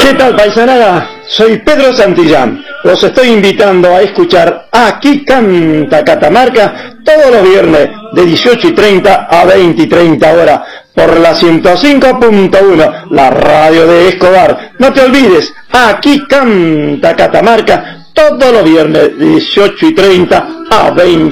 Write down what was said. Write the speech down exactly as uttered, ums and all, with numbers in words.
¿Qué tal, paisanada? Soy Pedro Santillán. Los estoy invitando a escuchar Aquí Canta Catamarca todos los viernes de dieciocho y treinta a veinte y treinta horas por la ciento cinco punto uno, la radio de Escobar. No te olvides, Aquí Canta Catamarca todos los viernes de dieciocho y treinta a veinte.